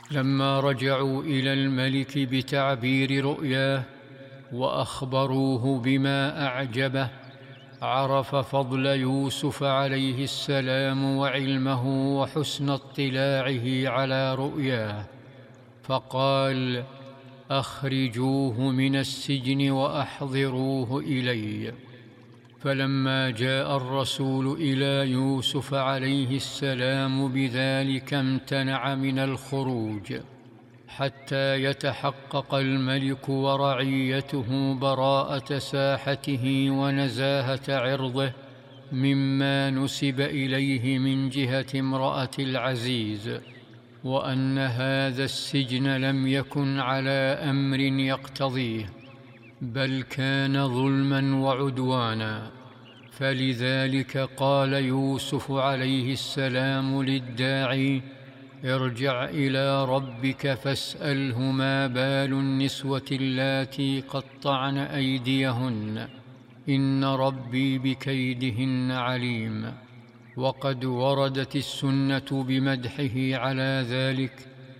لما رجعوا إلى الملك بتعبير رؤياه وأخبروه بما أعجبه، عرف فضل يوسف عليه السلام وعلمه وحسن اطلاعه على رؤياه، فقال: أخرجوه من السجن وأحضروه إلي. فلما جاء الرسول إلى يوسف عليه السلام بذلك امتنع من الخروج حتى يتحقق الملك ورعيته براءة ساحته ونزاهة عرضه مما نسب إليه من جهة امرأة العزيز، وأن هذا السجن لم يكن على أمر يقتضيه، بل كان ظلما وعدوانا. فلذلك قال يوسف عليه السلام للداعي: ارجع إلى ربك فاسأله ما بال النسوة اللاتي قطعن أيديهن، إن ربي بكيدهن عليم. وقد وردت السنة بمدحه على ذلك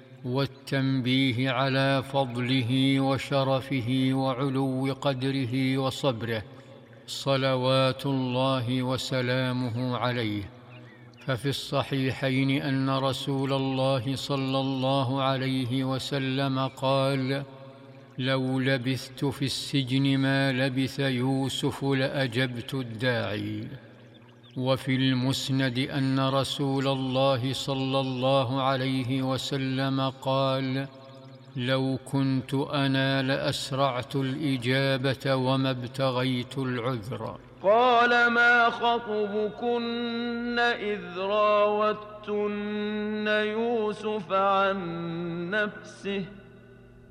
والتنبيه على فضله وشرفه وعلو قدره وصبره، صلوات الله وسلامه عليه. ففي الصحيحين أن رسول الله صلى الله عليه وسلم قال: لو لبثت في السجن ما لبث يوسف لأجبت الداعي. وفي المسند أن رسول الله صلى الله عليه وسلم قال: لو كنت أنا لأسرعت الإجابة وما ابتغيت العذر. قال: ما خطبكن إذ راوتن يوسف عن نفسه